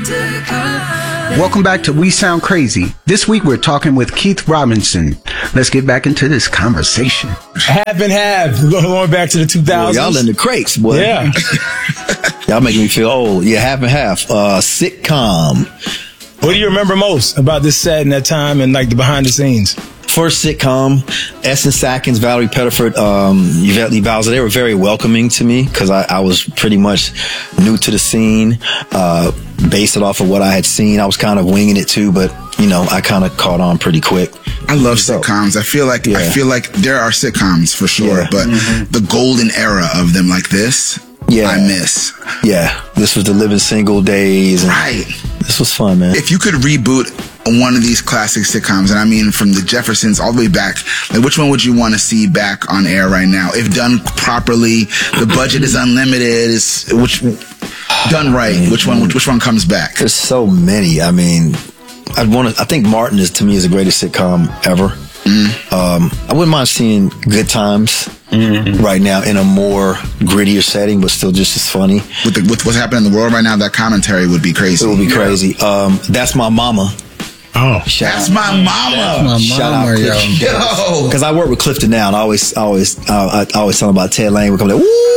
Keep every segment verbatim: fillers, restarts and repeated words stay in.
Welcome back to We Sound Crazy. This week we're talking with Keith Robinson. Let's get back into this conversation. Half and half. Going back to the two thousands. Boy, y'all in the crates, boy. Yeah. Y'all making me feel old. Yeah, half and half. Uh, sitcom. What do you remember most about this set and that time and like the behind the scenes? First sitcom, Essence Sackins, Valerie Pettiford, um, Yvette Lee Bowser, they were very welcoming to me because I, I was pretty much new to the scene, uh, based it off of what I had seen. I was kind of winging it too, but, you know, I kind of caught on pretty quick. I love So, sitcoms. I feel like yeah. I feel like there are sitcoms for sure, Yeah. but Mm-hmm. the golden era of them like this, Yeah. I miss. Yeah, this was the living single days. And Right. This was fun, man. If you could reboot one of these classic sitcoms, and I mean from the Jeffersons all the way back, like which one would you want to see back on air right now? If done properly, the budget is unlimited, is which done right, which one which one comes back? There's so many. I mean, I'd want to. I think Martin is to me is the greatest sitcom ever. Mm. Um, I wouldn't mind seeing Good Times mm-hmm. right now in a more grittier setting, but still just as funny. With, the, with what's happening in the world right now, that commentary would be crazy. It would be crazy. Um, That's My Mama. Oh, Shout That's out. my mama. My Shout mama, out yo. Clifton. Yo. Because I work with Clifton now, and I always, I always, uh, I always tell him about Ted Lane. We come like,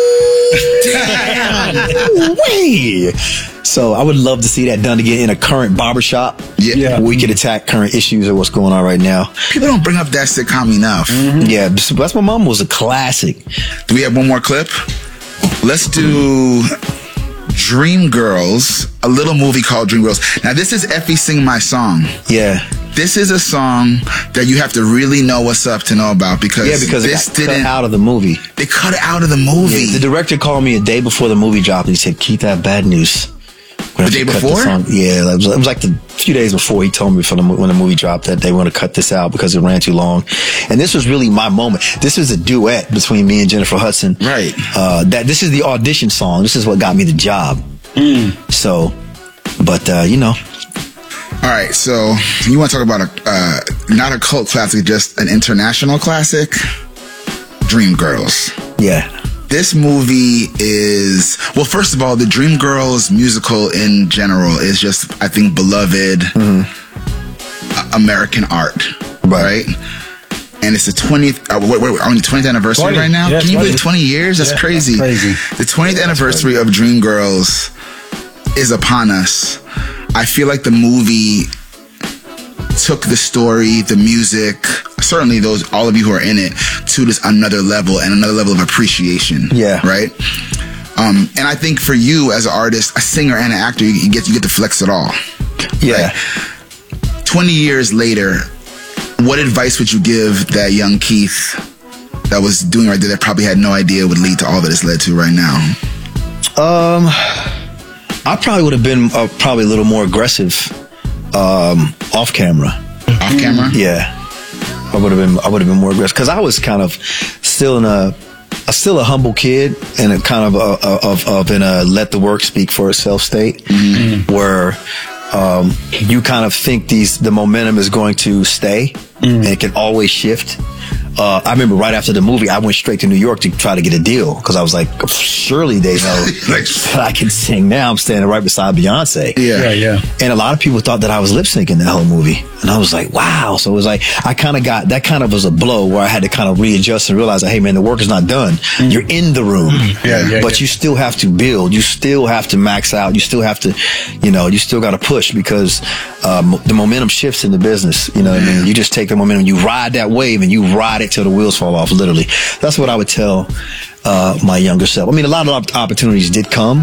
woo, way. So I would love to see that done again in a current barbershop. Yeah. Yeah. Where we could attack current issues or what's going on right now. People don't bring up that sitcom enough. Mm-hmm. Yeah, That's My Mama was a classic. Do we have one more clip? Let's do Dreamgirls, a little movie called Dreamgirls. Now, this is Effie Sing My Song. Yeah. This is a song that you have to really know what's up to know about because, Yeah, because this it got cut didn't. out of the movie. They cut it out of the movie. Yeah, the director called me a day before the movie dropped, and he said, "Keith, that bad news." The day before? Yeah, it was, it was like the few days before he told me for the, when the movie dropped that they want to cut this out because it ran too long. And this was really my moment. This was a duet between me and Jennifer Hudson. Right. Uh, that this is the audition song. This is what got me the job. Mm. So, but uh, you know. All right, so you want to talk about a uh, not a cult classic, just an international classic? Dreamgirls. Yeah. This movie is, well, first of all, the Dreamgirls musical in general is just, I think, beloved mm-hmm. American art, right? right? And it's the twentieth, uh, we're, we're on the twentieth anniversary twenty right now. Yeah, Can you twenty believe twenty years? That's yeah, crazy. That's crazy. The twentieth anniversary of Dreamgirls is upon us. I feel like the movie took the story, the music, certainly those, all of you who are in it, to this another level and another level of appreciation. Yeah. Right? Um, and I think for you as an artist, a singer and an actor, you, you get you get to flex it all. Yeah. Right? twenty years later, what advice would you give that young Keith that was doing right there that probably had no idea would lead to all that it's led to right now? Um, I probably would have been uh, probably a little more aggressive um, off camera. Off camera? Yeah, I would have been. I would have been more aggressive because I was kind of still in a, a still a humble kid and a kind of a, a, of of in a let the work speak for itself state mm-hmm. where um, you kind of think these the momentum is going to stay mm-hmm. and it can always shift. Uh, I remember right after the movie, I went straight to New York to try to get a deal because I was like, surely they know like, that I can sing now. I'm standing right beside Beyonce. Yeah, yeah, yeah. And a lot of people thought that I was lip syncing that whole movie. And I was like, wow. So it was like, I kind of got, that kind of was a blow where I had to kind of readjust and realize that, hey man, the work is not done. Mm. You're in the room. Mm. Yeah, yeah, but yeah. you still have to build. You still have to max out. You still have to, you know, you still got to push because um, the momentum shifts in the business. You know what I mean? You just take the momentum, you ride that wave and you ride it till the wheels fall off, literally. That's what I would tell uh, my younger self. I mean, a lot of opportunities did come,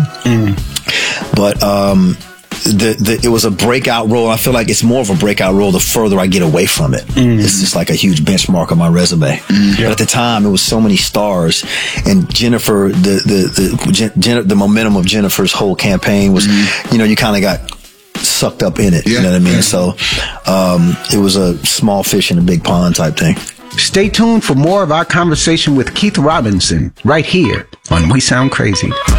mm. but um, the, the, it was a breakout role. I feel like it's more of a breakout role the further I get away from it. Mm. It's just like a huge benchmark on my resume. Mm. But at the time, it was so many stars, and Jennifer, the the the, Jen, the momentum of Jennifer's whole campaign was, mm. you know, you kind of got sucked up in it. Yeah. You know what I mean? Yeah. So um, it was a small fish in a big pond type thing. Stay tuned for more of our conversation with Keith Robinson right here on We Sound Crazy.